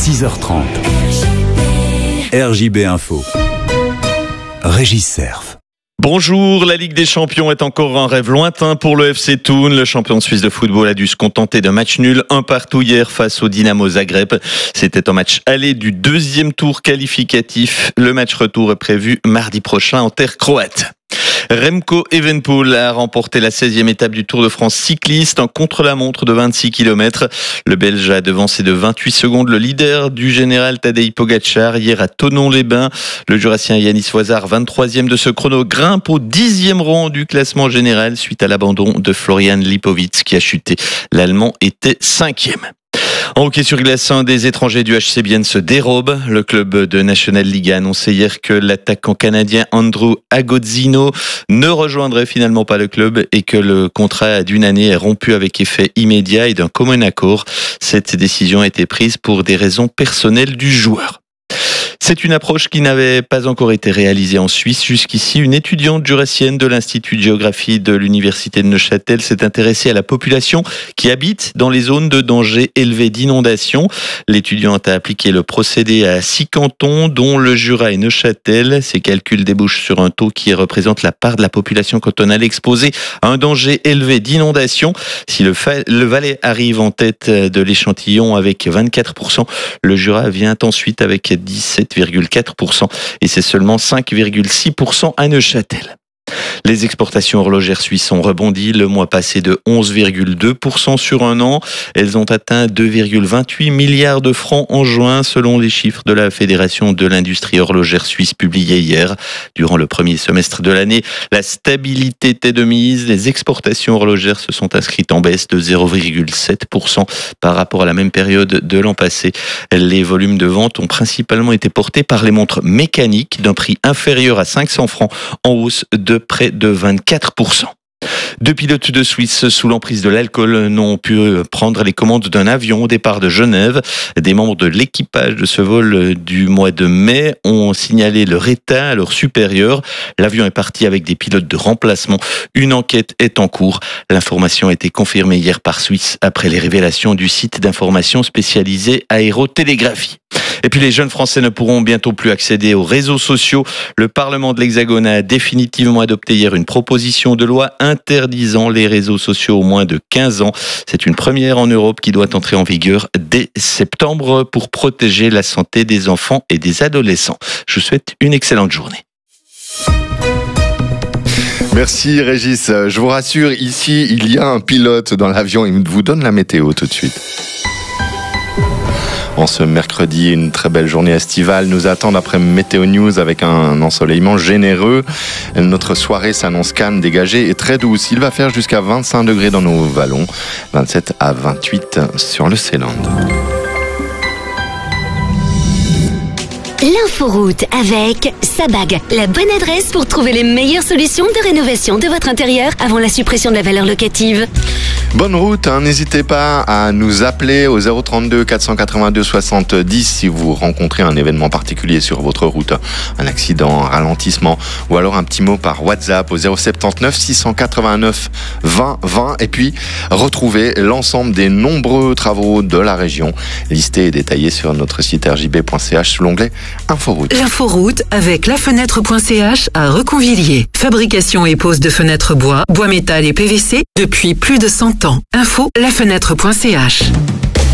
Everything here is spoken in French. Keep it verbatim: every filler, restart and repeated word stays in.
six heures trente. R J B Info. Régis Serf. Bonjour, la Ligue des Champions est encore un rêve lointain pour le F C Thun. Le champion suisse de football a dû se contenter d'un match nul, un partout hier face au Dynamo Zagreb. C'était un match aller du deuxième tour qualificatif. Le match retour est prévu mardi prochain en terre croate. Remco Evenepoel a remporté la seizième étape du Tour de France cycliste en contre-la-montre de vingt-six kilomètres. Le Belge a devancé de vingt-huit secondes le leader du général Tadej Pogačar hier à Thonon-les-Bains. Le Jurassien Yanis Voisard, vingt-troisième de ce chrono, grimpe au dixième rang du classement général suite à l'abandon de Florian Lipowitz qui a chuté. L'Allemand était cinquième. En hockey sur glace, un des étrangers du H C Bienne se dérobe. Le club de National League a annoncé hier que l'attaquant canadien Andrew Agozzino ne rejoindrait finalement pas le club et que le contrat d'une année est rompu avec effet immédiat et d'un commun accord. Cette décision a été prise pour des raisons personnelles du joueur. C'est une approche qui n'avait pas encore été réalisée en Suisse. Jusqu'ici, une étudiante jurassienne de l'Institut de géographie de l'Université de Neuchâtel s'est intéressée à la population qui habite dans les zones de danger élevé d'inondation. L'étudiante a appliqué le procédé à six cantons, dont le Jura et Neuchâtel. Ces calculs débouchent sur un taux qui représente la part de la population cantonale exposée à un danger élevé d'inondation. Si le, fa- le Valais arrive en tête de l'échantillon avec vingt-quatre pour cent, le Jura vient ensuite avec dix-sept virgule quatre pour cent et c'est seulement cinq virgule six pour cent à Neuchâtel. Les exportations horlogères suisses ont rebondi le mois passé de onze virgule deux pour cent sur un an. Elles ont atteint deux virgule vingt-huit milliards de francs en juin, selon les chiffres de la Fédération de l'industrie horlogère suisse publiés hier. Durant le premier semestre de l'année, la stabilité était de mise. Les exportations horlogères se sont inscrites en baisse de zéro virgule sept pour cent par rapport à la même période de l'an passé. Les volumes de vente ont principalement été portés par les montres mécaniques d'un prix inférieur à cinq cents francs, en hausse de près de vingt-quatre pour cent. Deux pilotes de Suisse sous l'emprise de l'alcool n'ont pu prendre les commandes d'un avion au départ de Genève. Des membres de l'équipage de ce vol du mois de mai ont signalé leur état à leur supérieur. L'avion est parti avec des pilotes de remplacement. Une enquête est en cours. L'information a été confirmée hier par Suisse après les révélations du site d'information spécialisé Aérotélégraphie. Et puis les jeunes Français ne pourront bientôt plus accéder aux réseaux sociaux. Le Parlement de l'Hexagone a définitivement adopté hier une proposition de loi interdisant les réseaux sociaux aux moins de quinze ans. C'est une première en Europe qui doit entrer en vigueur dès septembre pour protéger la santé des enfants et des adolescents. Je vous souhaite une excellente journée. Merci Régis. Je vous rassure, ici, il y a un pilote dans l'avion. Il vous donne la météo tout de suite. En ce mercredi, une très belle journée estivale nous attend d'après Météo News avec un ensoleillement généreux. Notre soirée s'annonce calme, dégagée et très douce. Il va faire jusqu'à vingt-cinq degrés dans nos vallons, vingt-sept à vingt-huit sur le Seeland. L'inforoute avec Sabag, la bonne adresse pour trouver les meilleures solutions de rénovation de votre intérieur avant la suppression de la valeur locative. Bonne route, hein, n'hésitez pas à nous appeler au zéro trente-deux quatre cent quatre-vingt-deux soixante-dix si vous rencontrez un événement particulier sur votre route, un accident, un ralentissement, ou alors un petit mot par WhatsApp au zéro soixante-dix-neuf six cent quatre-vingt-neuf vingt vingt. Et puis, retrouvez l'ensemble des nombreux travaux de la région, listés et détaillés sur notre site r j b point c h sous l'onglet Inforoute. L'inforoute avec lafenêtre point c h à Reconvilliers. Fabrication et pose de fenêtres bois, bois métal et P V C depuis plus de cent ans. Info lafenêtre point c h.